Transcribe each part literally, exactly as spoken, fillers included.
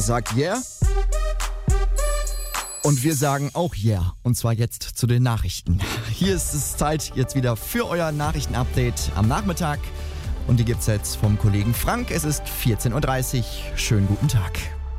Sagt yeah. Und wir sagen auch yeah. Und zwar jetzt zu den Nachrichten. Hier ist es Zeit jetzt wieder für euer Nachrichtenupdate am Nachmittag. Und die gibt's jetzt vom Kollegen Frank. Es ist vierzehn Uhr dreißig. Schönen guten Tag.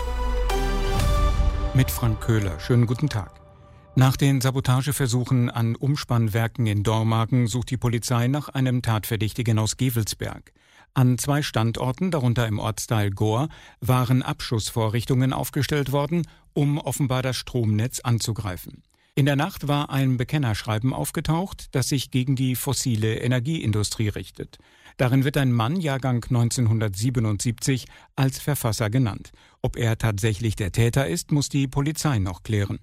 Mit Frank Köhler. Schönen guten Tag. Nach den Sabotageversuchen an Umspannwerken in Dormagen sucht die Polizei nach einem Tatverdächtigen aus Gevelsberg. An zwei Standorten, darunter im Ortsteil Gohr, waren Abschussvorrichtungen aufgestellt worden, um offenbar das Stromnetz anzugreifen. In der Nacht war ein Bekennerschreiben aufgetaucht, das sich gegen die fossile Energieindustrie richtet. Darin wird ein Mann, Jahrgang neunzehnhundertsiebenundsiebzig, als Verfasser genannt. Ob er tatsächlich der Täter ist, muss die Polizei noch klären.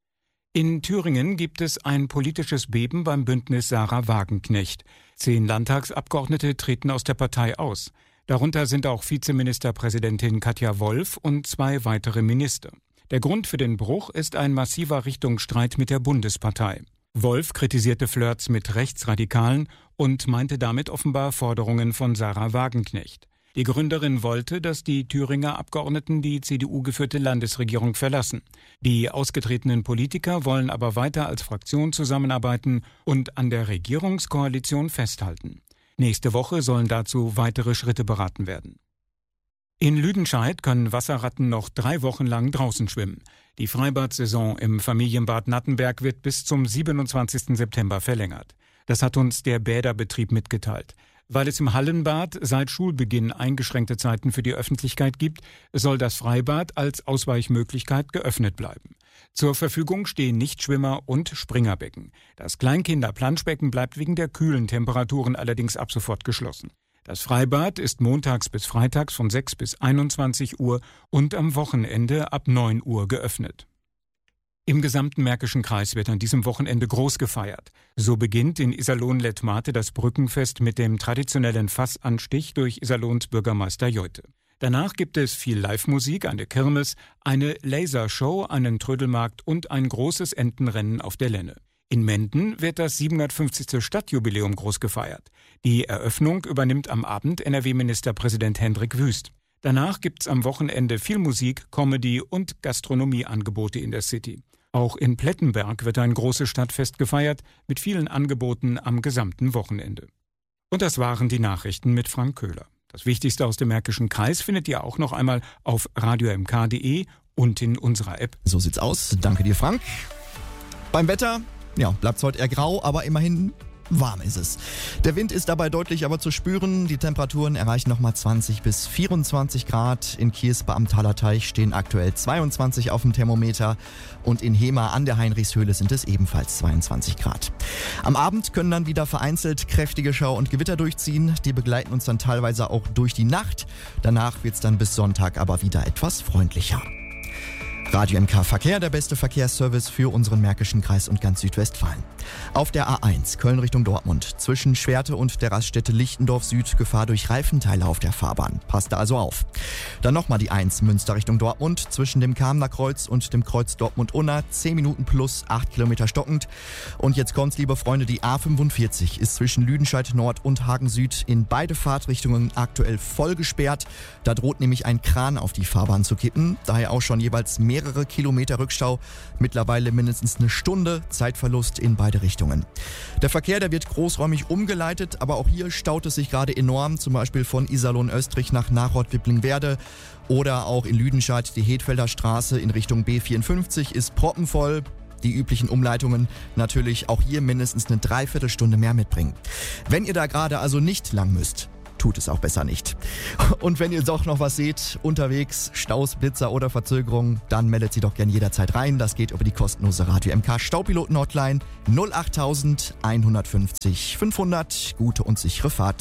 In Thüringen gibt es ein politisches Beben beim Bündnis Sarah Wagenknecht. Zehn Landtagsabgeordnete treten aus der Partei aus. Darunter sind auch Vizeministerpräsidentin Katja Wolf und zwei weitere Minister. Der Grund für den Bruch ist ein massiver Richtungsstreit mit der Bundespartei. Wolf kritisierte Flirts mit Rechtsradikalen und meinte damit offenbar Forderungen von Sarah Wagenknecht. Die Gründerin wollte, dass die Thüringer Abgeordneten die C D U-geführte Landesregierung verlassen. Die ausgetretenen Politiker wollen aber weiter als Fraktion zusammenarbeiten und an der Regierungskoalition festhalten. Nächste Woche sollen dazu weitere Schritte beraten werden. In Lüdenscheid können Wasserratten noch drei Wochen lang draußen schwimmen. Die Freibad-Saison im Familienbad Nattenberg wird bis zum siebenundzwanzigsten September verlängert. Das hat uns der Bäderbetrieb mitgeteilt. Weil es im Hallenbad seit Schulbeginn eingeschränkte Zeiten für die Öffentlichkeit gibt, soll das Freibad als Ausweichmöglichkeit geöffnet bleiben. Zur Verfügung stehen Nichtschwimmer und Springerbecken. Das Kleinkinder-Planschbecken bleibt wegen der kühlen Temperaturen allerdings ab sofort geschlossen. Das Freibad ist montags bis freitags von sechs bis einundzwanzig Uhr und am Wochenende ab neun Uhr geöffnet. Im gesamten Märkischen Kreis wird an diesem Wochenende groß gefeiert. So beginnt in Iserlohn-Lettmate das Brückenfest mit dem traditionellen Fassanstich durch Iserlohns Bürgermeister Joite. Danach gibt es viel Live-Musik, eine Kirmes, eine Lasershow, einen Trödelmarkt und ein großes Entenrennen auf der Lenne. In Menden wird das siebenhundertfünfzigste Stadtjubiläum groß gefeiert. Die Eröffnung übernimmt am Abend N R W-Ministerpräsident Hendrik Wüst. Danach gibt's am Wochenende viel Musik, Comedy und Gastronomieangebote in der City. Auch in Plettenberg wird ein großes Stadtfest gefeiert, mit vielen Angeboten am gesamten Wochenende. Und das waren die Nachrichten mit Frank Köhler. Das Wichtigste aus dem Märkischen Kreis findet ihr auch noch einmal auf radio m k punkt d e und in unserer App. So sieht's aus. Danke dir, Frank. Beim Wetter, ja, bleibt's heute eher grau, aber immerhin warm ist es. Der Wind ist dabei deutlich aber zu spüren. Die Temperaturen erreichen nochmal zwanzig bis vierundzwanzig Grad. In Kiespe am Thaler-Teich stehen aktuell zweiundzwanzig auf dem Thermometer. Und in Hema an der Heinrichshöhle sind es ebenfalls zweiundzwanzig Grad. Am Abend können dann wieder vereinzelt kräftige Schauer und Gewitter durchziehen. Die begleiten uns dann teilweise auch durch die Nacht. Danach wird's dann bis Sonntag aber wieder etwas freundlicher. Radio M K Verkehr, der beste Verkehrsservice für unseren Märkischen Kreis und ganz Südwestfalen. Auf der A eins Köln Richtung Dortmund zwischen Schwerte und der Raststätte Lichtendorf Süd Gefahr durch Reifenteile auf der Fahrbahn. Passt da also auf. Dann nochmal die eins Münster Richtung Dortmund zwischen dem Kamener Kreuz und dem Kreuz Dortmund-Unna. zehn Minuten plus acht Kilometer stockend. Und jetzt kommt's, liebe Freunde, die A fünfundvierzig ist zwischen Lüdenscheid Nord und Hagen Süd in beide Fahrtrichtungen aktuell voll gesperrt. Da droht nämlich ein Kran auf die Fahrbahn zu kippen. Daher auch schon jeweils mehrere Kilometer Rückstau. Mittlerweile mindestens eine Stunde Zeitverlust in beide Richtungen. Der Verkehr, der wird großräumig umgeleitet, aber auch hier staut es sich gerade enorm, zum Beispiel von Iserlohn-Österreich nach Nachrott-Wipplingwerde oder auch in Lüdenscheid die Hedfelder Straße in Richtung B vierundfünfzig ist proppenvoll. Die üblichen Umleitungen natürlich auch hier mindestens eine Dreiviertelstunde mehr mitbringen. Wenn ihr da gerade also nicht lang müsst, tut es auch besser nicht. Und wenn ihr doch noch was seht, unterwegs, Staus, Blitzer oder Verzögerungen, dann meldet sie doch gern jederzeit rein. Das geht über die kostenlose Radio M K Staupiloten-Hotline null acht eins fünfzig fünfhundert. Gute und sichere Fahrt.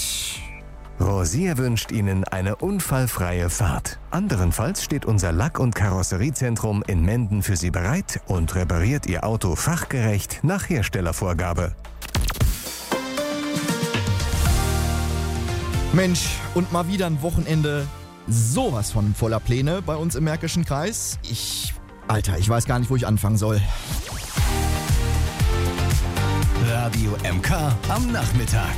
Rosier wünscht Ihnen eine unfallfreie Fahrt. Anderenfalls steht unser Lack- und Karosseriezentrum in Menden für Sie bereit und repariert Ihr Auto fachgerecht nach Herstellervorgabe. Mensch, und mal wieder ein Wochenende sowas von voller Pläne bei uns im Märkischen Kreis. Ich, Alter, ich weiß gar nicht, wo ich anfangen soll. Radio M K am Nachmittag.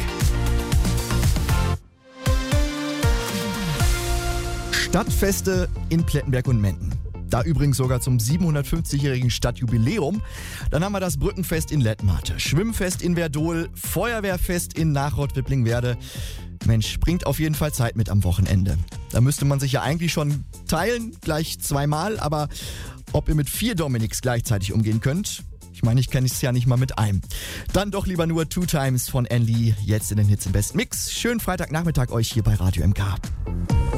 Stadtfeste in Plettenberg und Menden. Da übrigens sogar zum siebenhundertfünfzigjährigen Stadtjubiläum. Dann haben wir das Brückenfest in Lettmate, Schwimmfest in Verdol, Feuerwehrfest in Nachrott-Wipplingwerde. Mensch, bringt auf jeden Fall Zeit mit am Wochenende. Da müsste man sich ja eigentlich schon teilen, gleich zweimal, aber ob ihr mit vier Dominiks gleichzeitig umgehen könnt, ich meine, ich kenne es ja nicht mal mit einem. Dann doch lieber nur Two Times von Anne Lee, jetzt in den Hits im Besten Mix. Schönen Freitagnachmittag euch hier bei Radio M K.